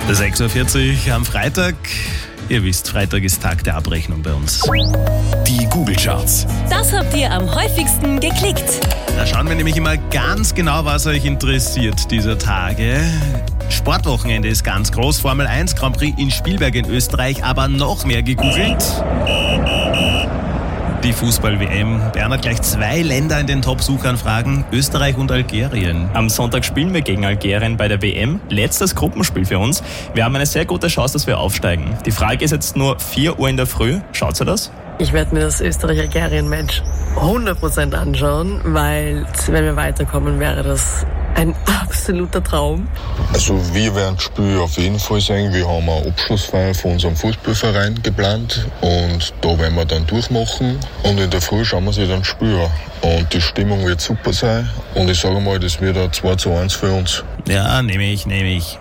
6.40 Uhr am Freitag. Ihr wisst, Freitag ist Tag der Abrechnung bei uns. Die Google-Charts. Das habt ihr am häufigsten geklickt. Da schauen wir nämlich immer ganz genau, was euch interessiert dieser Tage. Sportwochenende ist ganz groß. Formel 1 Grand Prix in Spielberg in Österreich, aber noch mehr gegoogelt. Die Fußball-WM. Bernhard, gleich 2 Länder in den Top-Suchanfragen, Österreich und Algerien. Am Sonntag spielen wir gegen Algerien bei der WM. Letztes Gruppenspiel für uns. Wir haben eine sehr gute Chance, dass wir aufsteigen. Die Frage ist jetzt nur 4 Uhr in der Früh. Schaut ihr das? Ich werde mir das Österreich-Algerien-Match 100% anschauen, weil wenn wir weiterkommen, wäre das ein absoluter Traum. Also wir werden das Spiel auf jeden Fall sehen. Wir haben eine Abschlussfeier von unserem Fußballverein geplant und da werden wir dann durchmachen und in der Früh schauen wir sich dann das Spiel an. Und die Stimmung wird super sein und ich sage mal, das wird ein 2:1 für uns. Ja, nehme ich.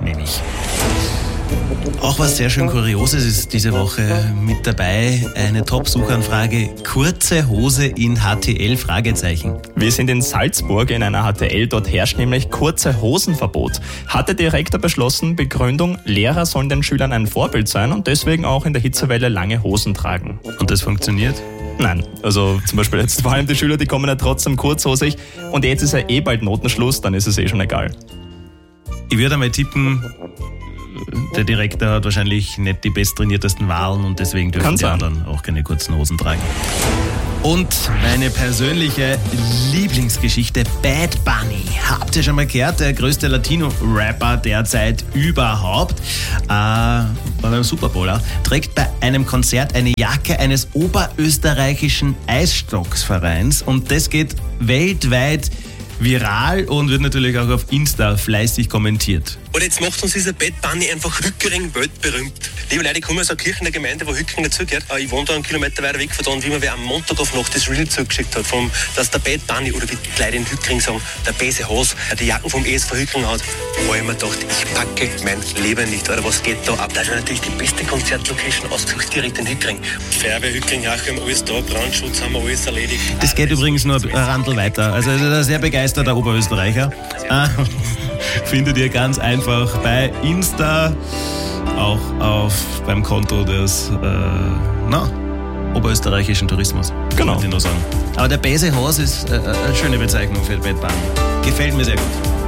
Auch was sehr schön Kurioses ist diese Woche mit dabei. Eine Top-Suchanfrage. Kurze Hose in HTL? Fragezeichen. Wir sind in Salzburg in einer HTL. Dort herrscht nämlich kurze Hosenverbot. Hat der Direktor beschlossen, Begründung, Lehrer sollen den Schülern ein Vorbild sein und deswegen auch in der Hitzewelle lange Hosen tragen. Und das funktioniert? Nein, also zum Beispiel jetzt vor allem die Schüler, die kommen ja trotzdem kurzhosig und jetzt ist ja bald Notenschluss, dann ist es schon egal. Ich würde einmal tippen, der Direktor hat wahrscheinlich nicht die besttrainiertesten Wahlen und deswegen dürfen die anderen auch keine kurzen Hosen tragen. Und meine persönliche Lieblingsgeschichte, Bad Bunny. Habt ihr schon mal gehört? Der größte Latino-Rapper derzeit überhaupt. War beim Super Bowl auch. Trägt bei einem Konzert eine Jacke eines oberösterreichischen Eisstocksvereins und das geht weltweit viral und wird natürlich auch auf Insta fleißig kommentiert. Und jetzt macht uns dieser Bad Bunny einfach Hückering weltberühmt. Liebe Leute, ich komme aus einer Kirche in der Gemeinde, wo Hückering dazugehört. Ich wohne da 1 Kilometer weiter weg von da und wie mir wer am Montag auf Nacht das Reel zugeschickt hat, dass der Bad Bunny, oder wie die Leute in Hückering sagen, der Bese Haas, die Jacken vom ESV Hückering hat, wo ich mir gedacht, ich packe mein Leben nicht, oder was geht da ab? Da ist natürlich die beste Konzertlocation ausgesucht, direkt in Hückering. Feuerwehr Hückering, Hachheim, alles da, Brandschutz haben wir alles erledigt. Das geht übrigens nur ein Randl weiter. Also das ist ein sehr begeisterter Oberösterreicher. Findet ihr ganz einfach bei Insta, auch beim Konto des oberösterreichischen Tourismus. Genau. Kann ich nur sagen. Aber der Bese Haas ist eine schöne Bezeichnung für Bad Bunny. Gefällt mir sehr gut.